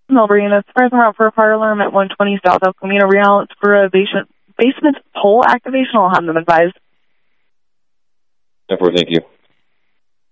Melbury units, present route for a fire alarm at 120 South El Camino Real. It's for a basement pole activation. I'll have them advised. Thank you.